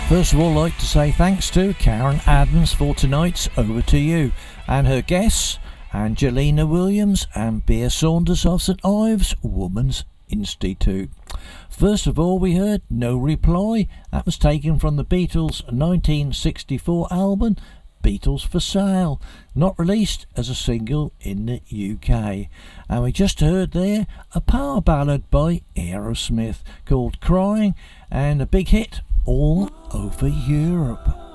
First of all, I'd like to say thanks to Karen Adams for tonight's Over to You, and her guests, Angelina Williams and Bea Saunders of St Ives Women's Institute. First of all, we heard No Reply. That was taken from the Beatles' 1964 album Beatles for Sale, not released as a single in the UK. And we just heard there a power ballad by Aerosmith called Crying, and a big hit all over Europe.